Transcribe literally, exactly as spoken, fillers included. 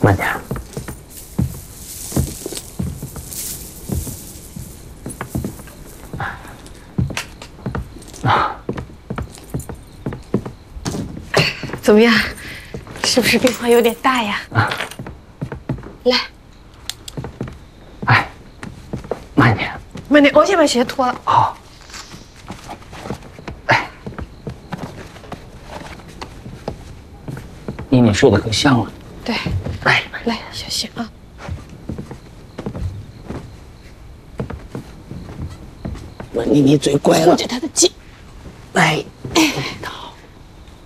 慢点。啊， 怎么样？是不是病房有点大呀？啊，来， 哎，慢点， 慢点，我先把鞋脱了。 好。哎，妮妮睡得可香了。 对， 来来，小心啊。 妮妮最乖了， 护着她的颈。 哎。